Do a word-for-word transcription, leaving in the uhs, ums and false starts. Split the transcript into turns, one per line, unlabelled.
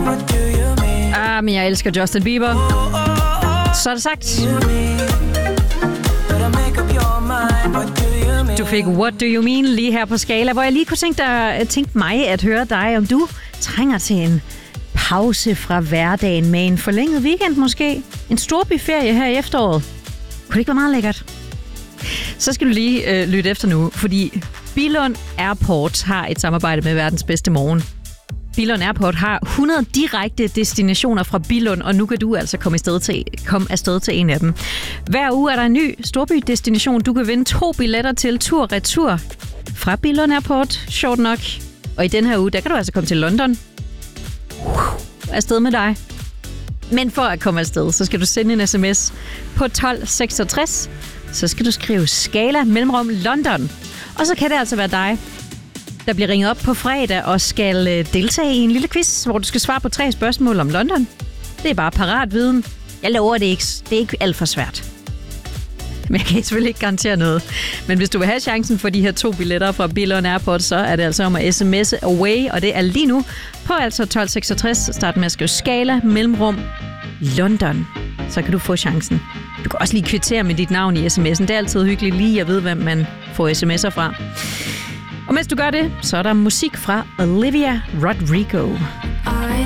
Ah, men jeg elsker Justin Bieber. Så er det sagt. Du fik What Do You Mean lige her på Skala, hvor jeg lige kunne tænke, dig, tænke mig at høre dig, om du trænger til en pause fra hverdagen med en forlænget weekend måske. En storbyferie her i efteråret. Kunne det ikke være meget lækkert? Så skal du lige øh, lytte efter nu, fordi Billund Airport har et samarbejde med verdens bedste morgen. Billund Airport har hundrede direkte destinationer fra Billund, og nu kan du altså komme afsted til, komme afsted til en af dem. Hver uge er der en ny storbydestination. Du kan vinde to billetter til tur-retur fra Billund Airport, sjovt nok. Og i den her uge, der kan du altså komme til London. Afsted med dig. Men for at komme afsted, så skal du sende en sms på tolv seksogtres. Så skal du skrive Skala mellemrum London. Og så kan det altså være dig, der bliver ringet op på fredag og skal deltage i en lille quiz, hvor du skal svare på tre spørgsmål om London. Det er bare parat viden. Jeg lover, det ikke, det er ikke alt for svært. Men jeg kan selvfølgelig ikke garantere noget. Men hvis du vil have chancen for de her to billetter fra Billund Airport, så er det altså om at sms'e away, og det er lige nu på altså tolv seksogtres. Start med at skrive Skala mellemrum London. Så kan du få chancen. Du kan også lige kvittere med dit navn i sms'en. Det er altid hyggeligt lige at vide, hvem man får sms'er fra. Og mens du gør det, så er der musik fra Olivia Rodrigo.